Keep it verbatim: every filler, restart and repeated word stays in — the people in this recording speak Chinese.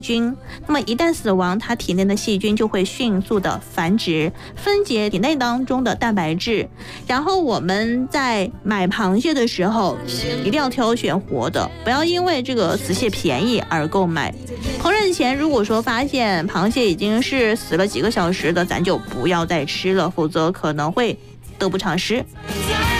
菌，那么一旦死亡，它体内的细菌就会迅速的繁殖，分解体内当中的蛋白质。然后我们在买螃蟹的时候，一定要挑选活的，不要因为这个死蟹便宜而购买。烹饪前如果说发现螃蟹已经是死了几个小时的，咱就不要再吃了，否则可能会得不偿失。